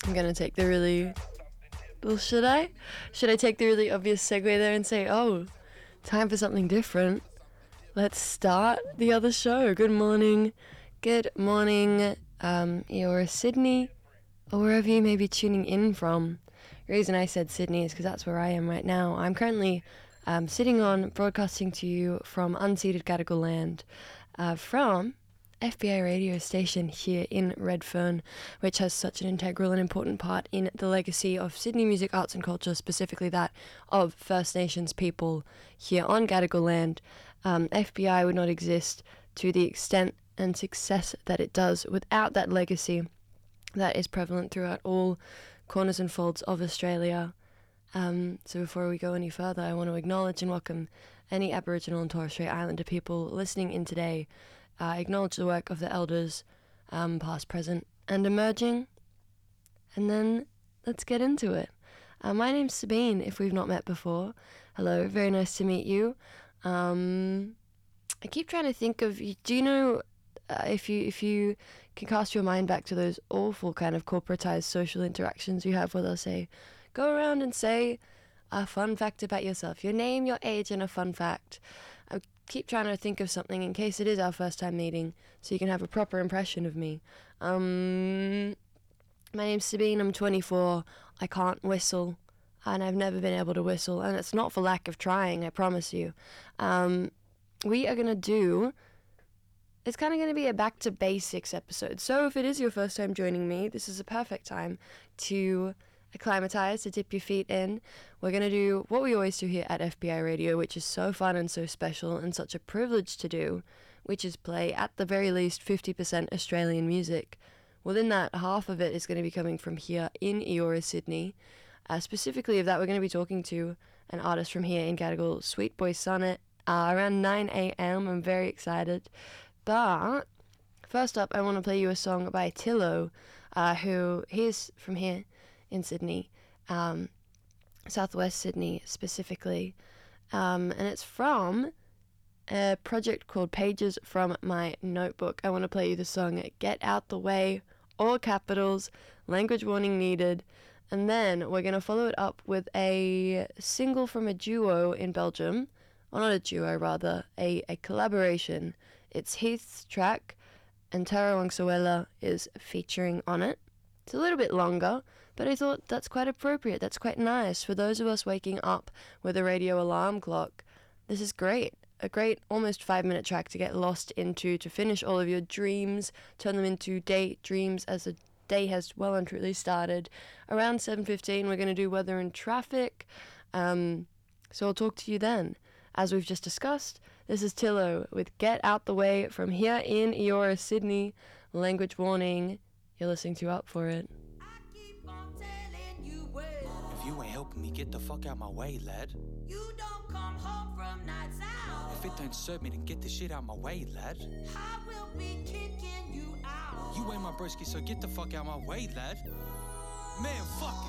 I'm gonna take the really... Well, should I? Should I take the really obvious segue there and say, oh, time for something different? Let's start the other show. Good morning. Good morning, Eora Sydney, or wherever you may be tuning in from. The reason I said Sydney is because that's where I am right now. I'm currently sitting on, broadcasting to you from unceded Gadigal land, from FBI radio station here in Redfern, which has such an integral and important part in the legacy of Sydney music, arts and culture, specifically that of First Nations people here on Gadigal land. FBI would not exist to the extent and success that it does without that legacy that is prevalent throughout all corners and folds of Australia. So before we go any further, I want to acknowledge and welcome any Aboriginal and Torres Strait Islander people listening in today. Acknowledge the work of the elders, past, present, and emerging. And then let's get into it. My name's Sabine, if we've not met before. Hello, very nice to meet you. I keep trying to think of, do you know, if you can cast your mind back to those awful kind of corporatized social interactions you have where they'll say, go around and say a fun fact about yourself, your name, your age, and a fun fact. I keep trying to think of something in case it is our first time meeting, so you can have a proper impression of me. My name's Sabine, I'm 24, I can't whistle, and I've never been able to whistle, and it's not for lack of trying, I promise you. We are going to do... It's kind of going to be a back to basics episode. So if it is your first time joining me, this is a perfect time to acclimatize, to dip your feet in. We're going to do what we always do here at FBI Radio, which is so fun and so special and such a privilege to do, which is play, at the very least, 50% Australian music. Within that, half of it is going to be coming from here in Eora, Sydney. Specifically of that, we're going to be talking to an artist from here in Gadigal, Sweet Boy Sonnet, around 9 a.m. I'm very excited. But first up, I want to play you a song by Tillo, who he's from here in Sydney, southwest Sydney specifically, and it's from a project called Pages from My Notebook. I want to play you the song Get Out the Way, all capitals, language warning needed, and then we're going to follow it up with a single from a duo in Belgium, or not a duo, rather, a collaboration. It's Heath's track, and Tara Wangsuela is featuring on it. It's a little bit longer, but I thought that's quite appropriate. That's quite nice for those of us waking up with a radio alarm clock. This is great. A great almost 5-minute track to get lost into, to finish all of your dreams, turn them into daydreams as the day has well and truly started. Around 7:15, we're going to do weather and traffic. So I'll talk to you then. As we've just discussed, this is Tillo with Get Out the Way from here in Eora, Sydney. Language warning. You're listening to Up For It. I keep on telling you well. If you ain't helping me, get the fuck out my way, lad. You don't come home from nights out. If it don't serve me, then get the shit out my way, lad. I will be kicking you out. You ain't my broski, so get the fuck out my way, lad. Man, fuck it.